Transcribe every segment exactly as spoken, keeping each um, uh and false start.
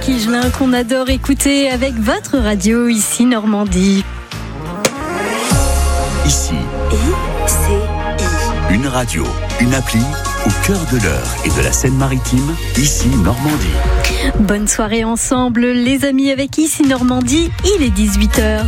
Higelin qu'on adore écouter avec votre radio ici Normandie. Ici, I C I. Une radio, une appli au cœur de l'Eure et de la Seine-Maritime, ici Normandie. Bonne soirée ensemble les amis avec ici Normandie, il est dix-huit heures.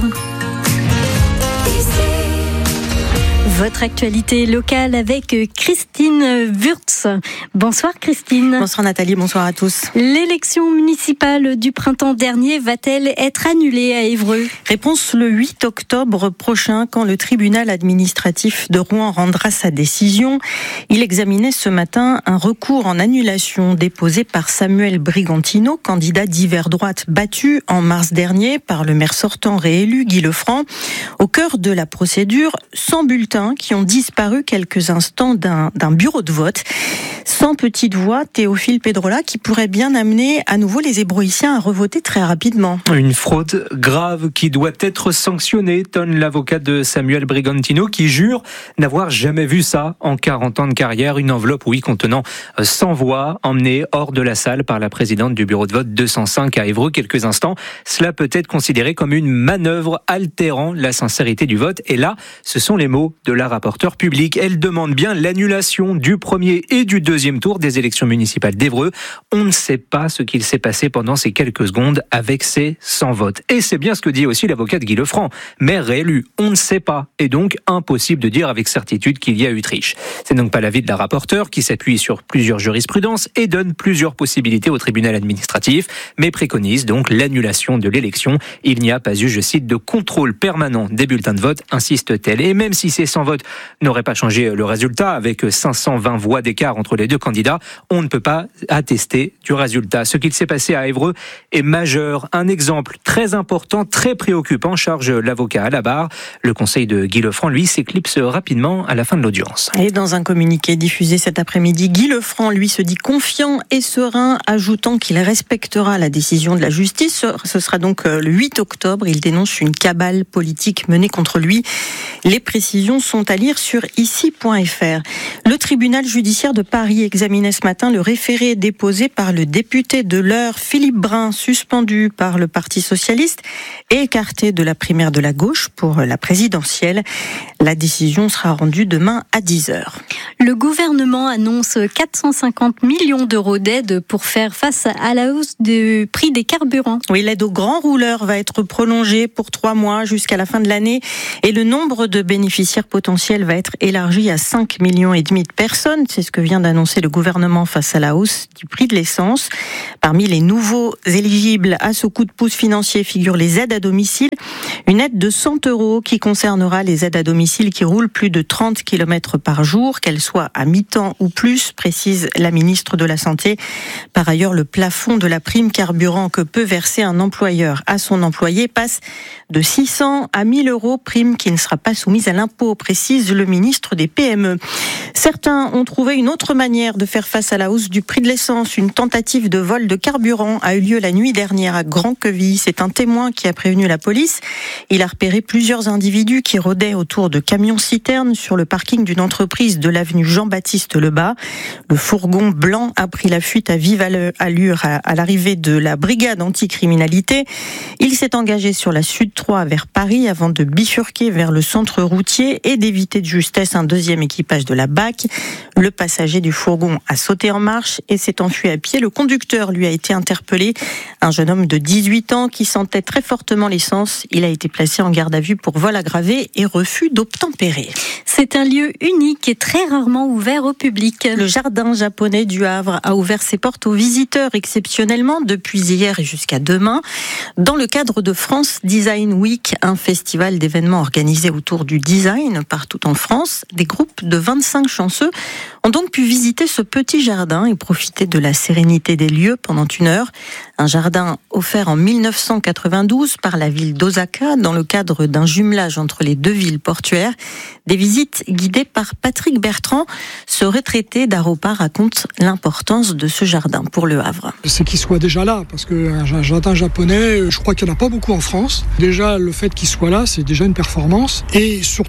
Votre actualité locale avec Christine Wurtz. Bonsoir Christine. Bonsoir Nathalie, bonsoir à tous. L'élection municipale du printemps dernier va-t-elle être annulée à Évreux ? Réponse le huit octobre prochain quand le tribunal administratif de Rouen rendra sa décision. Il examinait ce matin un recours en annulation déposé par Samuel Brigantino, candidat d'hiver droite battu en mars dernier par le maire sortant réélu Guy Lefranc. Au cœur de la procédure, cent bulletins qui ont disparu quelques instants d'un, d'un bureau de vote. Sans petite voix, Théophile Pedrola qui pourrait bien amener à nouveau les Ébroïciens à revoter très rapidement. Une fraude grave qui doit être sanctionnée, tonne l'avocat de Samuel Brigantino qui jure n'avoir jamais vu ça en quarante ans de carrière. Une enveloppe, oui, contenant cent voix emmenées hors de la salle par la présidente du bureau de vote deux cent cinq à Évreux quelques instants. Cela peut être considéré comme une manœuvre altérant la sincérité du vote. Et là, ce sont les mots de la rapporteure publique. Elle demande bien l'annulation du premier et du deuxième tour des élections municipales d'Évreux. On ne sait pas ce qu'il s'est passé pendant ces quelques secondes avec ces cent votes. Et c'est bien ce que dit aussi l'avocat de Guy Lefranc, maire réélu. On ne sait pas, et donc impossible de dire avec certitude qu'il y a eu triche. C'est donc pas l'avis de la rapporteure qui s'appuie sur plusieurs jurisprudences et donne plusieurs possibilités au tribunal administratif, mais préconise donc l'annulation de l'élection. Il n'y a pas eu, je cite, de contrôle permanent des bulletins de vote, insiste-t-elle. Et même si ces cent votes n'auraient pas changé le résultat, avec cinq cent vingt voix d'écart entre les deux candidats, on ne peut pas attester du résultat. Ce qu'il s'est passé à Évreux est majeur. Un exemple très important, très préoccupant, charge l'avocat à la barre. Le conseil de Guy Lefranc, lui, s'éclipse rapidement à la fin de l'audience. Et dans un communiqué diffusé cet après-midi, Guy Lefranc, lui, se dit confiant et serein, ajoutant qu'il respectera la décision de la justice. Ce sera donc le huit octobre. Il dénonce une cabale politique menée contre lui. Les précisions sont à lire sur ici point f r. Le tribunal judiciaire de Paris examinait ce matin le référé déposé par le député de l'Eure, Philippe Brun, suspendu par le Parti socialiste et écarté de la primaire de la gauche pour la présidentielle. La décision sera rendue demain à dix heures. Le gouvernement annonce quatre cent cinquante millions d'euros d'aide pour faire face à la hausse du prix des carburants. Oui, l'aide aux grands rouleurs va être prolongée pour trois mois jusqu'à la fin de l'année et le nombre de bénéficiaires potentiels va être élargi à cinq millions et demi de personnes. C'est ce que vient d'annoncer le gouvernement face à la hausse du prix de l'essence. Parmi les nouveaux éligibles à ce coup de pouce financier figurent les aides à domicile. Une aide de cent euros qui concernera les aides à domicile qui roulent plus de trente kilomètres par jour, qu'elles soient à mi-temps ou plus, précise la ministre de la Santé. Par ailleurs, le plafond de la prime carburant que peut verser un employeur à son employé passe de six cents à mille euros, prime qui ne sera pas soumise à l'impôt, précise le ministre des P M E. Certains ont trouvé une autre manière de faire face à la hausse du prix de l'essence. Une tentative de vol de carburant a eu lieu la nuit dernière à Grand-Queville. C'est un témoin qui a prévenu la police. Il a repéré plusieurs individus qui rôdaient autour de camions-citernes sur le parking d'une entreprise de l'avenue Jean-Baptiste Lebas. Le fourgon blanc a pris la fuite à vive allure à l'arrivée de la brigade anticriminalité. Il s'est engagé sur la Sud trois vers Paris avant de bifurquer vers le centre routier et d'éviter de justesse un deuxième équipage de la B A C. Le passager du fourgon a sauté en marche et s'est enfui à pied. Le conducteur, lui, a été interpellé. Un jeune homme de dix-huit ans qui sentait très fortement l'essence. Il a été placé en garde à vue pour vol aggravé et refus d'obtempérer. C'est un lieu unique et très rarement ouvert au public. Le jardin japonais du Havre a ouvert ses portes aux visiteurs exceptionnellement depuis hier et jusqu'à demain. Dans le cadre de France Design Week, un festival d'événements organisé autour du design partout en France, des groupes de vingt-cinq chanceux ont donc pu visiter ce petit jardin et profiter de la sérénité des lieux pendant une heure. Un jardin offert en mille neuf cent quatre-vingt-douze par la ville d'Osaka dans le cadre d'un jumelage entre les deux villes portuaires. Des visites guidées par Patrick Bertrand. Ce retraité d'Aropa raconte l'importance de ce jardin pour le Havre. C'est qu'il soit déjà là, parce qu'un jardin japonais, je crois qu'il n'y en a pas beaucoup en France. Déjà, le fait qu'il soit là, c'est déjà une performance. Et surtout, qu'il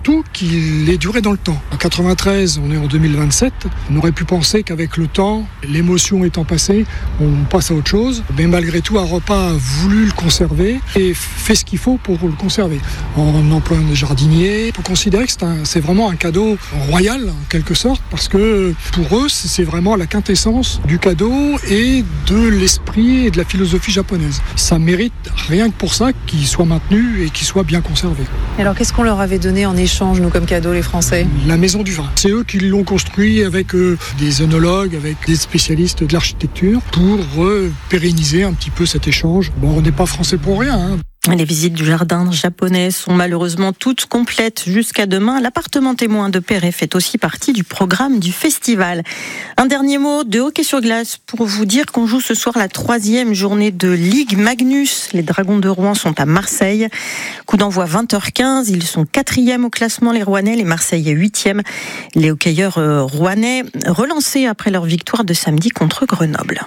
qu'il ait duré dans le temps. En quatre-vingt-treize, on est en deux mille vingt-sept. On aurait pu penser qu'avec le temps, l'émotion étant passée, on passe à autre chose. Mais malgré tout, un repas a voulu le conserver et fait ce qu'il faut pour le conserver. En employant des jardiniers, il faut considérer que c'est, un, c'est vraiment un cadeau royal, en quelque sorte, parce que pour eux, c'est vraiment la quintessence du cadeau et de l'esprit et de la philosophie japonaise. Ça mérite rien que pour ça qu'il soit maintenu et qu'il soit bien conservé. Et alors qu'est-ce qu'on leur avait donné en échange, nous, comme cadeau, les Français ? La maison du vin. C'est eux qui l'ont construit avec euh, des œnologues, avec des spécialistes de l'architecture pour euh, pérenniser un petit peu cet échange. Bon, on n'est pas français pour rien, hein. Les visites du jardin japonais sont malheureusement toutes complètes jusqu'à demain. L'appartement témoin de Perret fait aussi partie du programme du festival. Un dernier mot de hockey sur glace pour vous dire qu'on joue ce soir la troisième journée de Ligue Magnus. Les Dragons de Rouen sont à Marseille. Coup d'envoi vingt heures quinze. Ils sont quatrième au classement, les Rouennais. Les Marseillais huitième. Les hockeyeurs rouennais relancés après leur victoire de samedi contre Grenoble.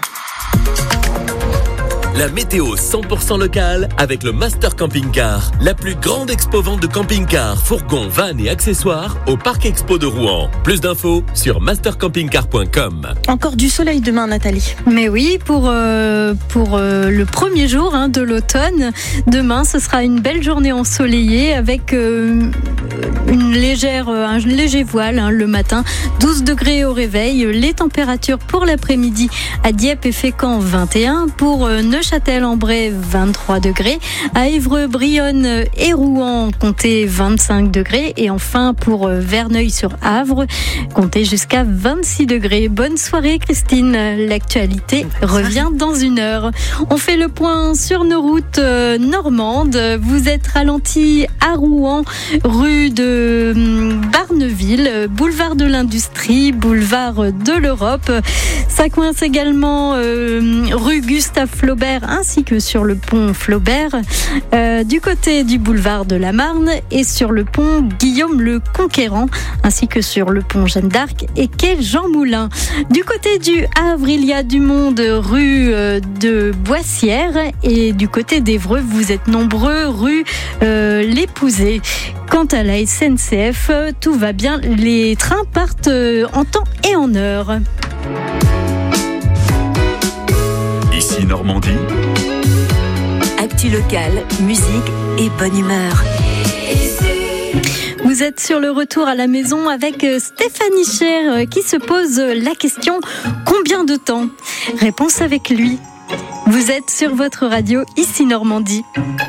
La météo cent pour cent locale avec le Master Camping Car, la plus grande expo vente de camping-car, fourgons, vannes et accessoires au Parc Expo de Rouen. Plus d'infos sur master camping car point com. Encore du soleil demain, Nathalie. Mais oui, pour, euh, pour euh, le premier jour hein, de l'automne, demain ce sera une belle journée ensoleillée avec euh, une légère, un léger voile hein, le matin, douze degrés au réveil. Les températures pour l'après-midi à Dieppe et Fécamp vingt et un, pour euh, Neuchâtel-en-Bray vingt-trois degrés, à Évreux, Brionne et Rouen comptez vingt-cinq degrés et enfin pour Verneuil-sur-Avre comptez jusqu'à vingt-six degrés. Bonne soirée Christine, l'actualité revient dans une heure. On fait le point sur nos routes normandes. Vous êtes ralenti à Rouen, rue de Barneville, boulevard de l'Industrie, boulevard de l'Europe. Ça coince également euh, rue Gustave Flaubert ainsi que sur le pont Flaubert, euh, du côté du boulevard de la Marne et sur le pont Guillaume le Conquérant, ainsi que sur le pont Jeanne d'Arc et quai Jean Moulin. Du côté du Havre, il y a du monde rue euh, de Boissière et du côté d'Évreux, vous êtes nombreux rue euh, l'Épousée. Quant à la S N C F, tout va bien, les trains partent en temps et en heure. Ici Normandie. Actu locale, musique et bonne humeur. Vous êtes sur le retour à la maison avec Stéphanie Cher qui se pose la question « Combien de temps ?» Réponse avec lui. Vous êtes sur votre radio, ici Normandie.